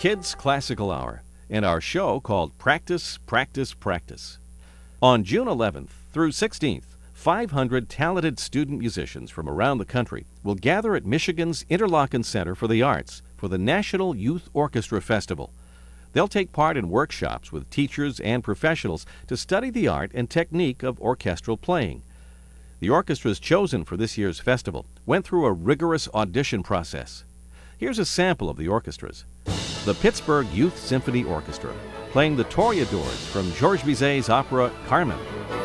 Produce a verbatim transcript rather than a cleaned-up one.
Kids Classical Hour and our show called Practice, Practice, Practice. On June eleventh through sixteenth, five hundred talented student musicians from around the country will gather at Michigan's Interlochen Center for the Arts for the National Youth Orchestra Festival. They'll take part in workshops with teachers and professionals to study the art and technique of orchestral playing. The orchestras chosen for this year's festival went through a rigorous audition process. Here's a sample of the orchestras. The Pittsburgh Youth Symphony Orchestra, playing the Toreadors from Georges Bizet's opera Carmen.